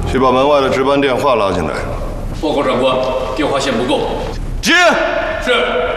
去把门外的值班电话拉进来。 报告长官，电话线不够。 接。 是。